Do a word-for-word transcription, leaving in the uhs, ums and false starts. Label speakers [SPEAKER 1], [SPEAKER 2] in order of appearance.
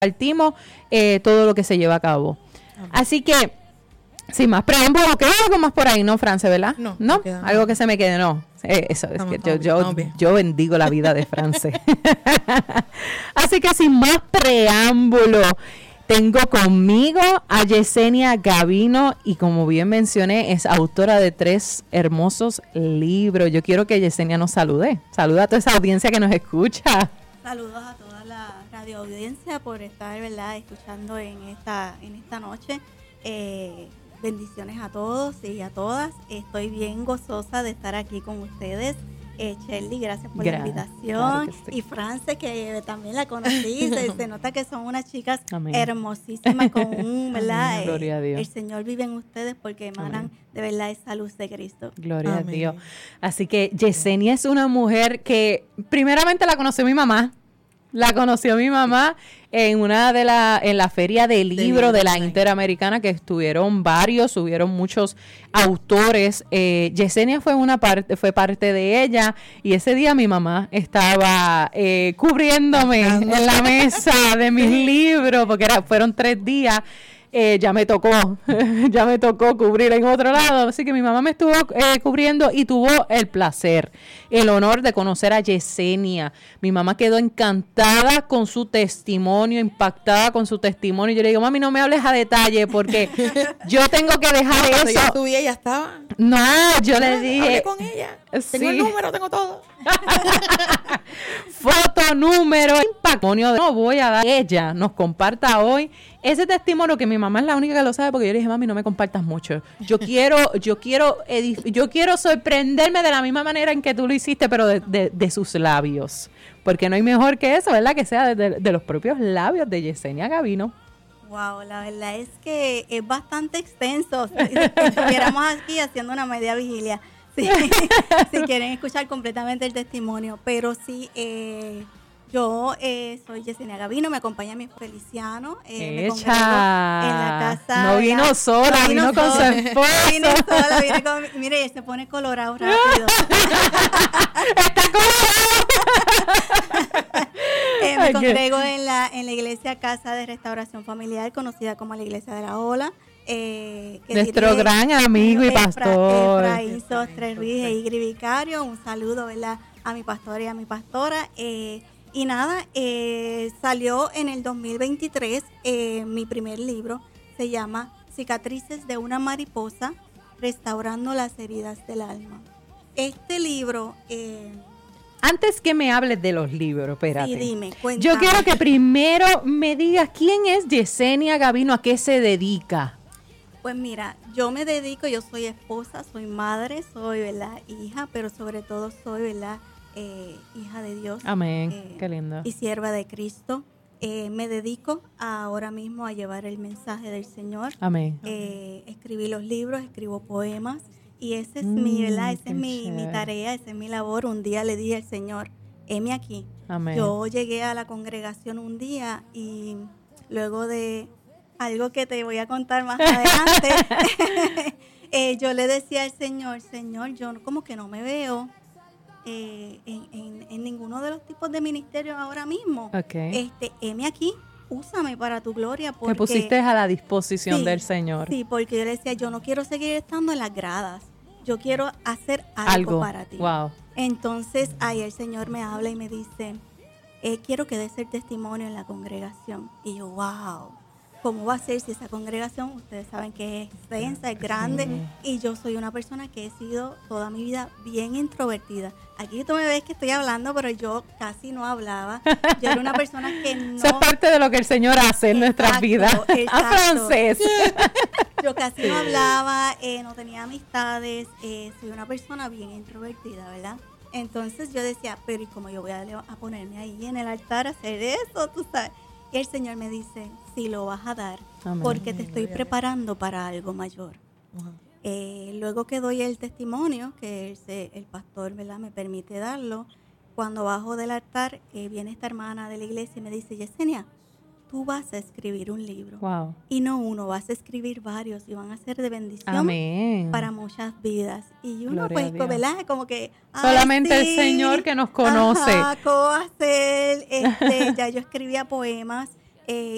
[SPEAKER 1] compartimos eh, todo lo que se lleva a cabo. Okay. Así que, sin más preámbulo, ¿queda algo más por ahí, no, France, verdad?
[SPEAKER 2] No.
[SPEAKER 1] ¿No?
[SPEAKER 2] No queda,
[SPEAKER 1] algo
[SPEAKER 2] no.
[SPEAKER 1] que se me quede, no. Eh, eso es
[SPEAKER 2] Estamos,
[SPEAKER 1] que yo,
[SPEAKER 2] estamos,
[SPEAKER 1] yo, yo bendigo la vida de France. Así que, sin más preámbulo, tengo conmigo a Yesenia Gavino y, como bien mencioné, es autora de tres hermosos libros. Yo quiero que Yesenia nos salude. Saluda a toda esa audiencia que nos escucha.
[SPEAKER 3] Saludos a toda la radio audiencia por estar, ¿verdad?, escuchando en esta en esta noche. Eh, bendiciones a todos y a todas. Estoy bien gozosa de estar aquí con ustedes. Eh, Shelly, gracias por Gra- la invitación. Claro sí. Y France, que también la conocí. se, se nota que son unas chicas Amén. hermosísimas con un, ¿verdad?
[SPEAKER 1] Amén. Gloria a Dios.
[SPEAKER 3] El Señor vive en ustedes porque emanan Amén. de verdad esa luz de Cristo.
[SPEAKER 1] Gloria
[SPEAKER 2] Amén.
[SPEAKER 1] a Dios. Así que Yesenia es una mujer que primeramente la conoció mi mamá. La conoció mi mamá en una de la en la feria de libro de, de la Interamericana, que estuvieron varios, hubieron muchos autores. Eh, Yesenia fue una parte, fue parte de ella, y ese día mi mamá estaba eh, cubriéndome en la mesa de mis libros, porque era, fueron tres días. Eh, ya me tocó, ya me tocó cubrir en otro lado, así que mi mamá me estuvo eh, cubriendo y tuvo el placer, el honor de conocer a Yesenia. Mi mamá quedó encantada con su testimonio, impactada con su testimonio. Yo le digo, mami, no me hables a detalle porque yo tengo que dejar
[SPEAKER 2] no,
[SPEAKER 1] eso.
[SPEAKER 2] Yo subí, ella estaba.
[SPEAKER 1] No, yo
[SPEAKER 2] ah,
[SPEAKER 1] le dije.
[SPEAKER 2] Hablé con ella.
[SPEAKER 1] Sí.
[SPEAKER 2] Tengo el número, tengo todo.
[SPEAKER 1] Foto, número, testimonio. No voy a dar. Ella nos comparta hoy ese testimonio, que mi mamá es la única que lo sabe, porque yo le dije, mami, no me compartas mucho. Yo quiero, yo quiero, edif- yo quiero sorprenderme de la misma manera en que tú lo hiciste, pero de, de, de sus labios. Porque no hay mejor que eso, ¿verdad? Que sea de, de, de los propios labios de Yesenia Gavino.
[SPEAKER 3] Wow, la verdad es que es bastante extenso. Si estuviéramos aquí haciendo una media vigilia. Sí, si quieren escuchar completamente el testimonio. Pero sí, eh, yo eh, soy Yesenia Gavino, me acompaña mi Feliciano. Eh, me congrego en la casa.
[SPEAKER 1] No vino la, sola, no vino, vino con sola, su esposo.
[SPEAKER 3] Vino sola, vine con, mire, él se pone colorado rápido.
[SPEAKER 1] Está colorado.
[SPEAKER 3] eh, me congrego en la, en la iglesia Casa de Restauración Familiar, conocida como la Iglesia de la Ola. Eh, que
[SPEAKER 1] Nuestro dirige, gran amigo y pastor
[SPEAKER 3] Efraín Sostre Ruiz e Igri Vicario. Un saludo, ¿verdad?, a mi pastor y a mi pastora. Eh, y nada, eh, salió en el dos mil veintitrés eh, mi primer libro. Se llama Cicatrices de una mariposa, restaurando las heridas del alma. Este libro... Eh,
[SPEAKER 1] Antes que me hables de los libros, espérate.
[SPEAKER 3] Sí, dime, cuéntame.
[SPEAKER 1] Yo quiero que primero me digas quién es Yesenia Gavino, a qué se dedica.
[SPEAKER 3] Pues mira, yo me dedico, yo soy esposa, soy madre, soy, ¿verdad?, hija, pero sobre todo soy, ¿verdad?, eh, hija de Dios.
[SPEAKER 1] Amén,
[SPEAKER 3] eh,
[SPEAKER 1] qué lindo.
[SPEAKER 3] Y sierva de Cristo. Eh, me dedico a, ahora mismo a llevar el mensaje del Señor.
[SPEAKER 1] Amén.
[SPEAKER 3] Eh, escribí los libros, escribo poemas, y esa es mm, mi, ¿verdad?, esa es mi, mi tarea, esa es mi labor. Un día le dije al Señor, heme aquí.
[SPEAKER 1] Amén.
[SPEAKER 3] Yo llegué a la congregación un día y luego de... algo que te voy a contar más adelante, eh, yo le decía al Señor, Señor, yo como que no me veo eh, en, en, en ninguno de los tipos de ministerios ahora mismo.
[SPEAKER 1] Okay.
[SPEAKER 3] Este, heme aquí, úsame para tu gloria. Porque,
[SPEAKER 1] te pusiste a la disposición
[SPEAKER 3] sí,
[SPEAKER 1] del Señor.
[SPEAKER 3] Sí, porque yo le decía, yo no quiero seguir estando en las gradas, yo quiero hacer algo,
[SPEAKER 1] algo.
[SPEAKER 3] para ti.
[SPEAKER 1] Wow.
[SPEAKER 3] Entonces, ahí el Señor me habla y me dice, eh, quiero que des el testimonio en la congregación. Y yo, wow. ¿Cómo va a ser si esa congregación, ustedes saben que es extensa, es grande, sí, y yo soy una persona que he sido toda mi vida bien introvertida? Aquí tú me ves que estoy hablando, pero yo casi no hablaba. Yo era una persona que no...
[SPEAKER 1] Eso es parte de lo que el Señor hace en nuestras vidas. A francés.
[SPEAKER 3] Yo casi no hablaba, eh, no tenía amistades, eh, soy una persona bien introvertida, ¿verdad? Entonces yo decía, pero ¿y cómo yo voy a, a ponerme ahí en el altar a hacer eso? Tú sabes. Y el Señor me dice, sí lo vas a dar, Amén. Porque te estoy preparando para algo mayor. Uh-huh. Eh, luego que doy el testimonio, que el, el pastor, ¿verdad?, me permite darlo, cuando bajo del altar, eh, viene esta hermana de la iglesia y me dice, Yesenia, tú vas a escribir un libro.
[SPEAKER 1] Wow.
[SPEAKER 3] Y no uno, vas a escribir varios y van a ser de bendición
[SPEAKER 1] Amén.
[SPEAKER 3] Para muchas vidas. Y uno,
[SPEAKER 1] Gloria
[SPEAKER 3] pues, ¿verdad? Como que...
[SPEAKER 1] solamente
[SPEAKER 3] sí,
[SPEAKER 1] el Señor que nos conoce.
[SPEAKER 3] Ajá, ¿cómo hacer? Este, ya yo escribía poemas. Eh,